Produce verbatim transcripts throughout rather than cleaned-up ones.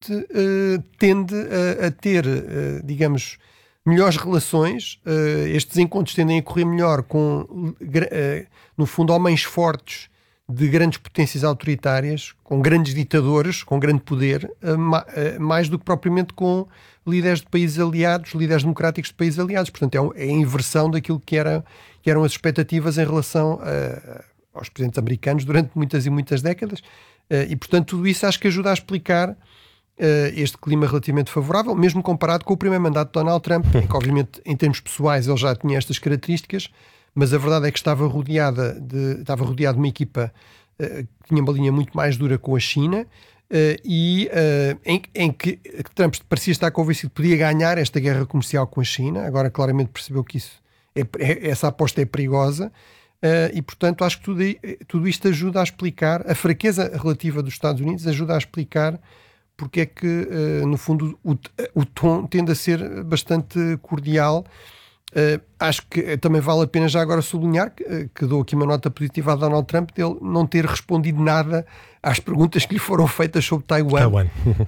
uh, tende a, a ter, uh, digamos, melhores relações. Uh, estes encontros tendem a correr melhor com, uh, no fundo, homens fortes de grandes potências autoritárias, com grandes ditadores, com grande poder, mais do que propriamente com líderes de países aliados, líderes democráticos de países aliados. Portanto, é, um, é a inversão daquilo que, era, que eram as expectativas em relação a, aos presidentes americanos durante muitas e muitas décadas. E, portanto, tudo isso acho que ajuda a explicar este clima relativamente favorável, mesmo comparado com o primeiro mandato de Donald Trump, em que, obviamente, em termos pessoais, ele já tinha estas características, mas a verdade é que estava rodeada de, estava rodeado de uma equipa uh, que tinha uma linha muito mais dura com a China, uh, e uh, em, em que Trump parecia estar convencido que podia ganhar esta guerra comercial com a China. Agora claramente percebeu que isso é, é, essa aposta é perigosa, uh, e portanto acho que tudo, tudo isto ajuda a explicar a fraqueza relativa dos Estados Unidos, ajuda a explicar porque é que uh, no fundo o, o tom tende a ser bastante cordial. Uh, acho que também vale a pena já agora sublinhar que, uh, que dou aqui uma nota positiva a Donald Trump dele não ter respondido nada às perguntas que lhe foram feitas sobre Taiwan. Taiwan.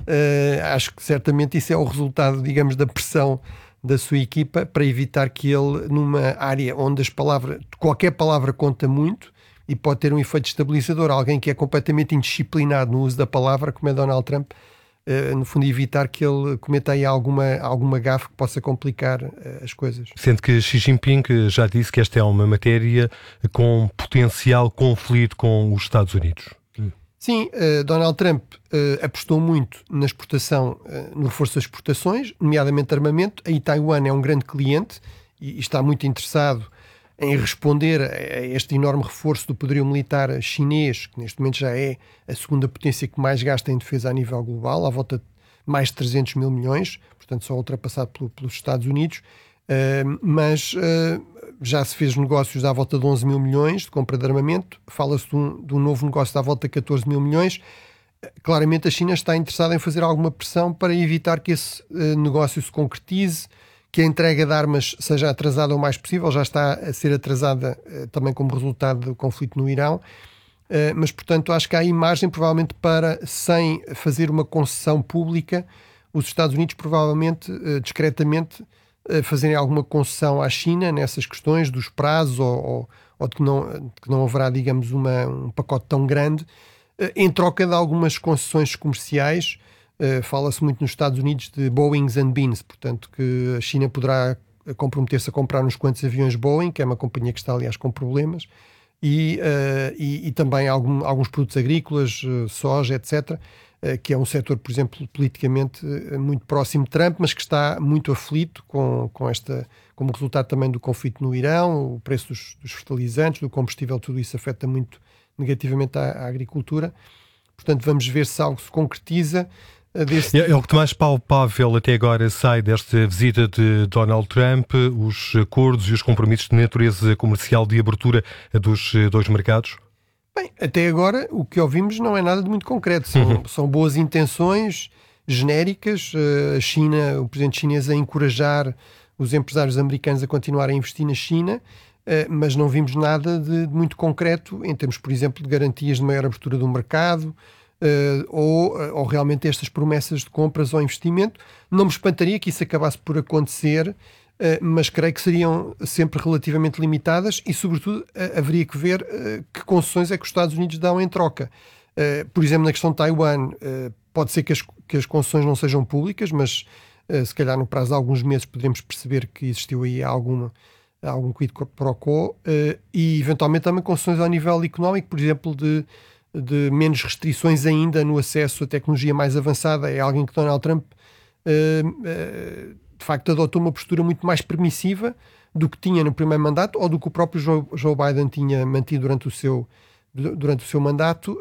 uh, acho que certamente isso é o resultado, digamos, da pressão da sua equipa para evitar que ele, numa área onde as palavras, qualquer palavra conta muito e pode ter um efeito estabilizador, alguém que é completamente indisciplinado no uso da palavra, como é Donald Trump, Uh, no fundo evitar que ele cometa aí alguma, alguma gafe que possa complicar uh, as coisas. Sendo que Xi Jinping já disse que esta é uma matéria com potencial conflito com os Estados Unidos. Sim, uh, Donald Trump uh, apostou muito na exportação, uh, no reforço das exportações, nomeadamente armamento. Aí Taiwan é um grande cliente e, e está muito interessado em responder a este enorme reforço do poderio militar chinês, que neste momento já é a segunda potência que mais gasta em defesa a nível global, à volta de mais de trezentos mil milhões, portanto só ultrapassado pelo, pelos Estados Unidos, uh, mas uh, já se fez negócios à volta de onze mil milhões de compra de armamento, fala-se de um, de um novo negócio à volta de catorze mil milhões. Claramente a China está interessada em fazer alguma pressão para evitar que esse uh, negócio se concretize, que a entrega de armas seja atrasada o mais possível. Já está a ser atrasada uh, também como resultado do conflito no Irão, uh, mas portanto acho que há aí margem provavelmente para, sem fazer uma concessão pública, os Estados Unidos provavelmente, uh, discretamente, uh, fazerem alguma concessão à China nessas questões dos prazos, ou, ou, ou de, que não, de que não haverá, digamos, uma, um pacote tão grande, uh, em troca de algumas concessões comerciais. Uh, fala-se muito nos Estados Unidos de Boeings and Beans, portanto que a China poderá comprometer-se a comprar uns quantos aviões Boeing, que é uma companhia que está aliás com problemas, e, uh, e, e também algum, alguns produtos agrícolas, uh, soja, etcétera, uh, que é um setor, por exemplo, politicamente uh, muito próximo de Trump, mas que está muito aflito com, com esta, como resultado também do conflito no Irão, o preço dos, dos fertilizantes, do combustível, tudo isso afeta muito negativamente a, a agricultura. Portanto, vamos ver se algo se concretiza. Desse... É, é o que mais palpável até agora sai desta visita de Donald Trump, os acordos e os compromissos de natureza comercial de abertura dos dois mercados? Bem, até agora o que ouvimos não é nada de muito concreto. São, uhum. são boas intenções genéricas. A China, o presidente chinês a encorajar os empresários americanos a continuar a investir na China, mas não vimos nada de, de muito concreto em termos, por exemplo, de garantias de maior abertura do mercado, Uh, ou, ou realmente estas promessas de compras ou investimento. Não me espantaria que isso acabasse por acontecer, uh, mas creio que seriam sempre relativamente limitadas e, sobretudo, uh, haveria que ver uh, que concessões é que os Estados Unidos dão em troca. Uh, por exemplo, na questão de Taiwan, uh, pode ser que as, que as concessões não sejam públicas, mas uh, se calhar no prazo de alguns meses poderemos perceber que existiu aí alguma, algum quid pro quo, uh, e eventualmente também concessões ao nível económico, por exemplo, de de menos restrições ainda no acesso à tecnologia mais avançada. É alguém que Donald Trump uh, uh, de facto adotou uma postura muito mais permissiva do que tinha no primeiro mandato, ou do que o próprio Joe, Joe Biden tinha mantido durante o seu, durante o seu mandato,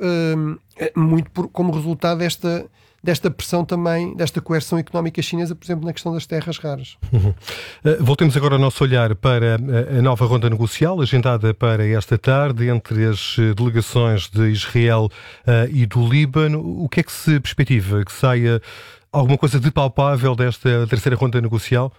uh, muito por, como resultado desta, desta pressão também, desta coerção económica chinesa, por exemplo, na questão das terras raras. Uhum. Uh, voltemos agora o nosso olhar para a nova ronda negocial, agendada para esta tarde, entre as delegações de Israel uh, e do Líbano. O que é que se perspectiva? Que saia alguma coisa de palpável desta terceira ronda negocial?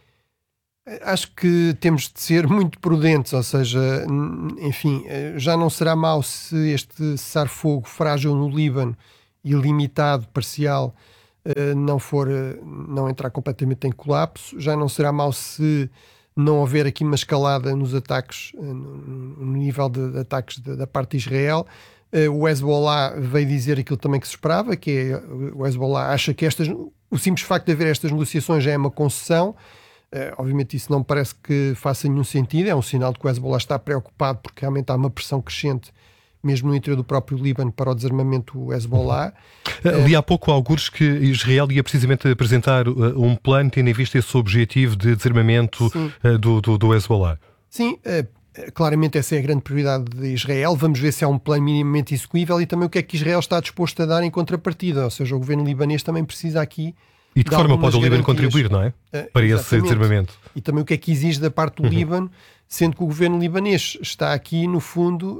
Acho que temos de ser muito prudentes, ou seja, enfim, já não será mau se este cessar-fogo frágil no Líbano e limitado, parcial, não for, não entrar completamente em colapso. Já não será mau se não houver aqui uma escalada nos ataques, no nível de, de ataques de, da parte de Israel. O Hezbollah veio dizer aquilo também que se esperava, que é, o Hezbollah acha que estas, o simples facto de haver estas negociações já é uma concessão. Uh, obviamente isso não me parece que faça nenhum sentido, é um sinal de que o Hezbollah está preocupado porque realmente há uma pressão crescente mesmo no interior do próprio Líbano para o desarmamento do Hezbollah. Uhum. Ali há pouco algures que Israel ia precisamente apresentar uh, um plano tendo em vista esse objetivo de desarmamento uh, do, do, do Hezbollah. Sim, uh, claramente essa é a grande prioridade de Israel. Vamos ver se há um plano minimamente execuível e também o que é que Israel está disposto a dar em contrapartida, ou seja, o governo libanês também precisa aqui. E de que forma pode o Líbano contribuir, não é? Para uh, esse desarmamento. E também o que é que exige da parte do uhum. Líbano, sendo que o governo libanês está aqui, no fundo,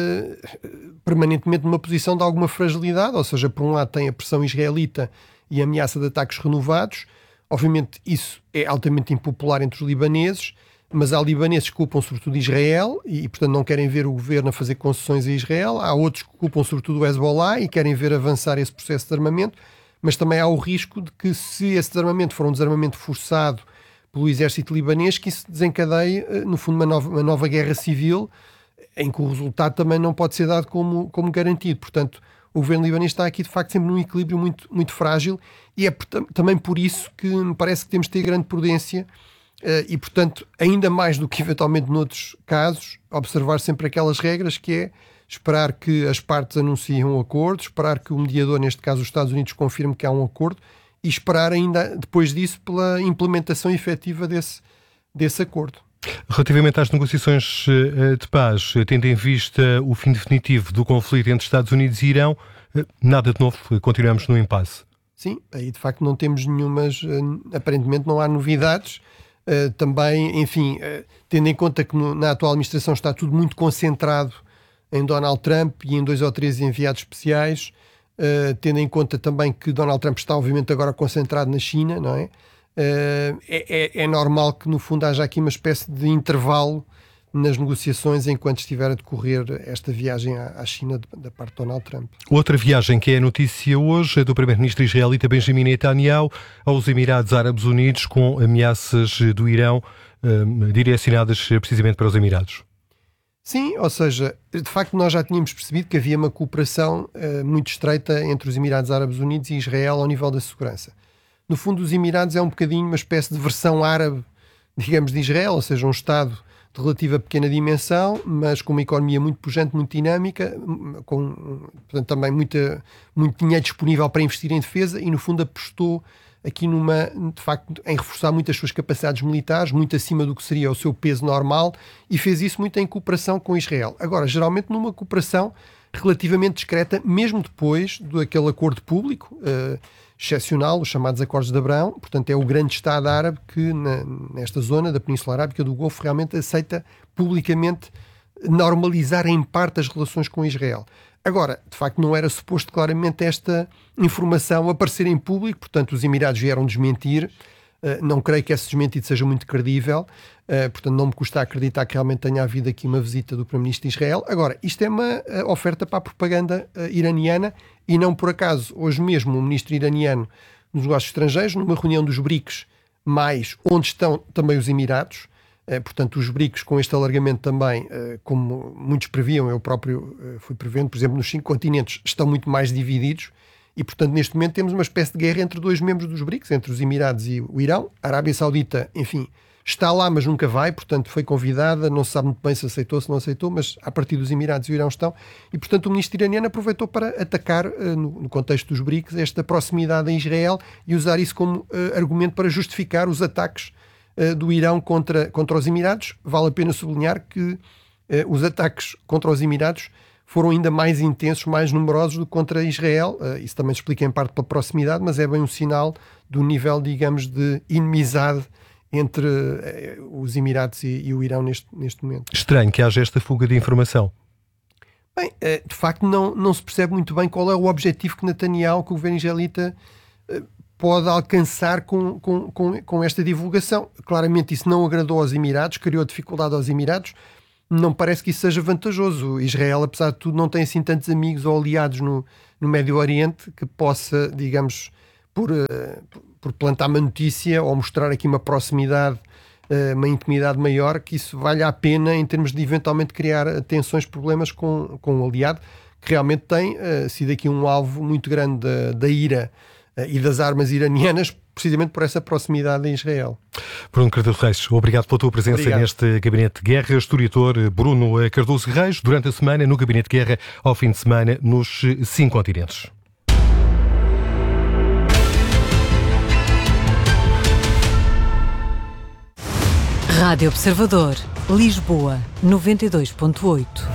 uh, permanentemente numa posição de alguma fragilidade, ou seja, por um lado tem a pressão israelita e a ameaça de ataques renovados. Obviamente isso é altamente impopular entre os libaneses, mas há libaneses que culpam sobretudo Israel e, portanto, não querem ver o governo a fazer concessões a Israel. Há outros que culpam sobretudo o Hezbollah e querem ver avançar esse processo de desarmamento. Mas também há o risco de que, se esse desarmamento for um desarmamento forçado pelo exército libanês, que isso desencadeie, no fundo, uma nova, uma nova guerra civil, em que o resultado também não pode ser dado como, como garantido. Portanto, o governo libanês está aqui, de facto, sempre num equilíbrio muito, muito frágil e é também por isso que me parece que temos de ter grande prudência e, portanto, ainda mais do que eventualmente noutros casos, observar sempre aquelas regras que é esperar que as partes anunciem um acordo, esperar que o mediador, neste caso os Estados Unidos, confirme que há um acordo e esperar ainda, depois disso, pela implementação efetiva desse, desse acordo. Relativamente às negociações de paz, tendo em vista o fim definitivo do conflito entre Estados Unidos e Irão, nada de novo, continuamos no impasse. Sim, aí de facto não temos nenhumas, aparentemente não há novidades. Também, enfim, tendo em conta que na atual administração está tudo muito concentrado em Donald Trump e em dois ou três enviados especiais, uh, tendo em conta também que Donald Trump está obviamente agora concentrado na China, não é? Uh, é, é, é normal que no fundo haja aqui uma espécie de intervalo nas negociações enquanto estiver a decorrer esta viagem à, à China de, da parte de Donald Trump. Outra viagem que é notícia hoje é do primeiro-ministro israelita Benjamin Netanyahu aos Emirados Árabes Unidos com ameaças do Irão uh, direcionadas precisamente para os Emirados. Sim, ou seja, de facto nós já tínhamos percebido que havia uma cooperação uh, muito estreita entre os Emirados Árabes Unidos e Israel ao nível da segurança. No fundo, os Emirados é um bocadinho uma espécie de versão árabe, digamos, de Israel, ou seja, um Estado de relativa pequena dimensão, mas com uma economia muito pujante, muito dinâmica, com portanto, também muita, muito dinheiro disponível para investir em defesa e, no fundo, apostou aqui numa, de facto, em reforçar muito as suas capacidades militares, muito acima do que seria o seu peso normal, e fez isso muito em cooperação com Israel. Agora, geralmente numa cooperação relativamente discreta, mesmo depois daquele acordo público, uh, excepcional, os chamados Acordos de Abrão, portanto é o grande Estado árabe que na, nesta zona da Península Arábica do Golfo realmente aceita publicamente normalizar em parte as relações com Israel. Agora, de facto, não era suposto claramente esta informação aparecer em público, portanto, os Emirados vieram desmentir. Uh, não creio que esse desmentido seja muito credível, uh, portanto, não me custa acreditar que realmente tenha havido aqui uma visita do Primeiro-Ministro de Israel. Agora, isto é uma uh, oferta para a propaganda uh, iraniana e não por acaso, hoje mesmo, o Ministro iraniano dos Negócios Estrangeiros, numa reunião dos BRICS, mais onde estão também os Emirados. Uh, portanto, os BRICS com este alargamento também, uh, como muitos previam, eu próprio uh, fui prevendo, por exemplo, nos cinco continentes, estão muito mais divididos e, portanto, neste momento temos uma espécie de guerra entre dois membros dos BRICS, entre os Emirados e o Irão. A Arábia Saudita, enfim, está lá, mas nunca vai, portanto, foi convidada, não se sabe muito bem se aceitou, se não aceitou, mas a partir dos Emirados e o Irão estão. E, portanto, o ministro iraniano aproveitou para atacar, uh, no, no contexto dos BRICS, esta proximidade a Israel e usar isso como uh, argumento para justificar os ataques do Irão contra, contra os Emirados. Vale a pena sublinhar que eh, os ataques contra os Emirados foram ainda mais intensos, mais numerosos do que contra Israel. Uh, isso também se explica em parte pela proximidade, mas é bem um sinal do nível, digamos, de inimizade entre eh, os Emirados e, e o Irão neste, neste momento. Estranho que haja esta fuga de informação. Bem, eh, de facto não, não se percebe muito bem qual é o objetivo que Netanyahu, que o governo israelita, eh, pode alcançar com, com, com, com esta divulgação. Claramente isso não agradou aos Emirados, criou dificuldade aos Emirados. Não parece que isso seja vantajoso. Israel, apesar de tudo, não tem assim tantos amigos ou aliados no, no Médio Oriente que possa, digamos, por, por plantar uma notícia ou mostrar aqui uma proximidade, uma intimidade maior, que isso vale a pena em termos de eventualmente criar tensões, problemas com, com o aliado, que realmente tem uh, sido aqui um alvo muito grande da, da ira uh, e das armas iranianas, precisamente por essa proximidade em Israel. Bruno Cardoso Reis, obrigado pela tua presença obrigado. neste Gabinete de Guerra. Historiador Bruno Cardoso Reis, durante a semana no Gabinete de Guerra, ao fim de semana nos cinco continentes. Rádio Observador, Lisboa, noventa e dois ponto oito.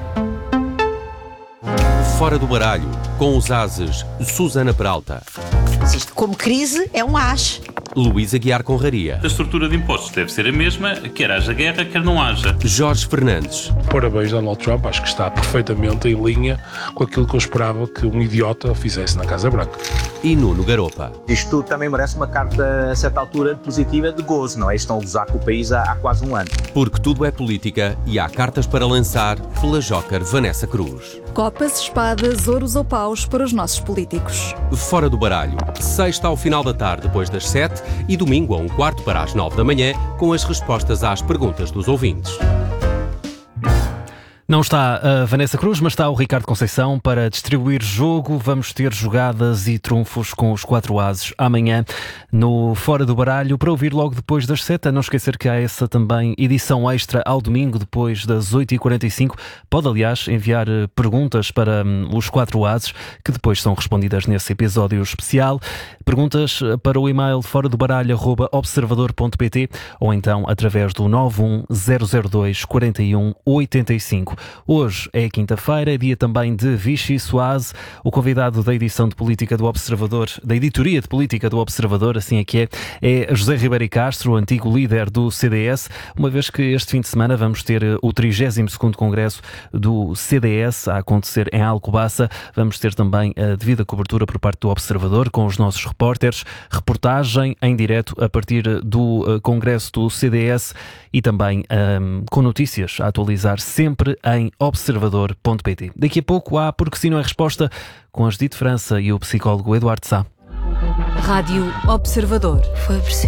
Fora do baralho, com os ases Susana Peralta. Isto, como crise, é um as. Luís Aguiar Conraria. A estrutura de impostos deve ser a mesma, quer haja guerra, quer não haja. Jorge Fernandes. Parabéns, Donald Trump. Acho que está perfeitamente em linha com aquilo que eu esperava que um idiota fizesse na Casa Branca. E Nuno Garopa. Isto também merece uma carta, a certa altura, positiva de gozo, não é? Estão a gozar com o país há, há quase um ano. Porque tudo é política e há cartas para lançar pela joker Vanessa Cruz. Copas, espadas, ouros ou paus para os nossos políticos. Fora do baralho. Sexta ao final da tarde, depois das sete, e domingo a um quarto para as nove da manhã, com as respostas às perguntas dos ouvintes. Não está a Vanessa Cruz, mas está o Ricardo Conceição para distribuir jogo. Vamos ter jogadas e trunfos com os quatro ases amanhã no Fora do Baralho, para ouvir logo depois das sete. A não esquecer que há essa também edição extra ao domingo, depois das oito e quarenta e cinco. Pode, aliás, enviar perguntas para hum, os quatro ases, que depois são respondidas nesse episódio especial. Perguntas para o e-mail fora do baralho arroba observador ponto pt ou então através do nove um zero zero dois quatro um oito cinco. Hoje é quinta-feira, dia também de Vichy Soase, o convidado da edição de Política do Observador, da editoria de Política do Observador, assim é que é, é José Ribeiro e Castro, antigo líder do C D S, uma vez que este fim de semana vamos ter o trigésimo segundo Congresso do C D S a acontecer em Alcobaça. Vamos ter também a devida cobertura por parte do Observador com os nossos repórteres, reportagem em direto a partir do Congresso do C D S e também um, com notícias a atualizar sempre em observador ponto pt. Daqui a pouco há Porque Sim Não é Resposta com a Judite França e o psicólogo Eduardo Sá. Rádio Observador. Foi preciso.